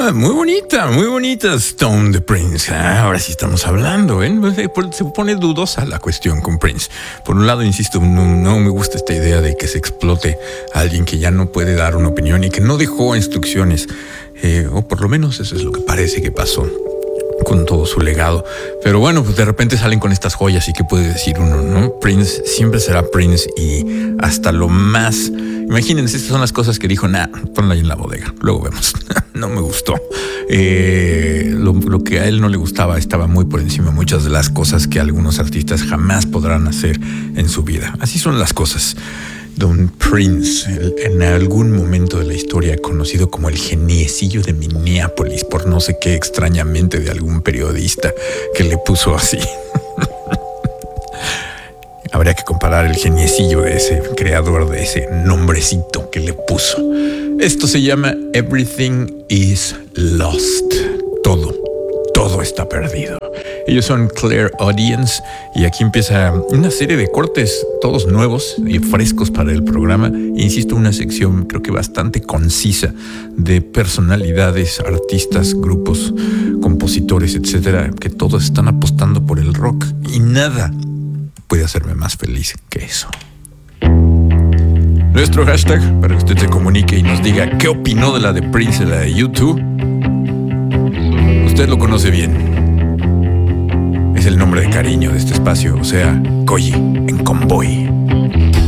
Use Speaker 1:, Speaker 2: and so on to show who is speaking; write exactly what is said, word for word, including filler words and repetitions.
Speaker 1: Ah, muy bonita, muy bonita Stone de Prince. Ah, ahora sí estamos hablando, ¿eh? Se pone dudosa la cuestión con Prince. Por un lado, insisto, no, no me gusta esta idea de que se explote a alguien que ya no puede dar una opinión y que no dejó instrucciones. Eh, o por lo menos eso es lo que parece que pasó con todo su legado. Pero bueno, pues de repente salen con estas joyas y qué puede decir uno, ¿no? Prince siempre será Prince y hasta lo más... Imagínense, estas son las cosas que dijo, nah, ponla ahí en la bodega, luego vemos. No me gustó. Eh, lo, lo que a él no le gustaba estaba muy por encima de muchas de las cosas que algunos artistas jamás podrán hacer en su vida. Así son las cosas. Don Prince, el, en algún momento de la historia conocido como el geniecillo de Minneapolis, por no sé qué extrañamente de algún periodista que le puso así. Habría que comparar el geniecillo de ese creador, de ese nombrecito que le puso. Esto se llama Everything is Lost. Todo, todo está perdido. Ellos son Clear Audience y aquí empieza una serie de cortes, todos nuevos y frescos para el programa. Insisto, una sección creo que bastante concisa de personalidades, artistas, grupos, compositores, etcétera, que todos están apostando por el rock y nada puede hacerme más feliz que eso. Nuestro hashtag para que usted se comunique y nos diga qué opinó de la de Prince, la de U dos. Usted lo conoce bien. Es el nombre de cariño de este espacio, o sea, Koji en Convoy.